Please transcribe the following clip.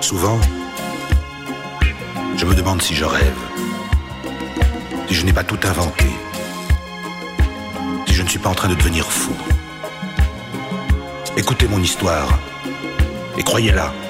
Souvent, je me demande si je rêve, si je n'ai pas tout inventé, si je ne suis pas en train de devenir fou. Écoutez mon histoire et croyez-la.